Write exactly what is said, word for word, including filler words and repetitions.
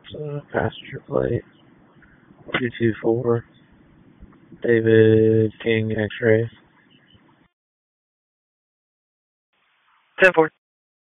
uh, passenger plate two two four, David King X-ray. ten four.